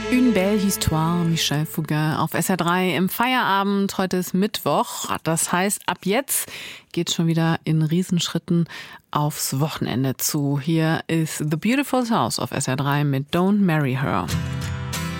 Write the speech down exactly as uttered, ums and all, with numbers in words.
Une belle histoire, Michel Fugain auf S R drei im Feierabend. Heute ist Mittwoch. Das heißt, ab jetzt geht schon wieder in Riesenschritten aufs Wochenende zu. Hier ist The Beautiful House auf S R drei mit Don't Marry Her.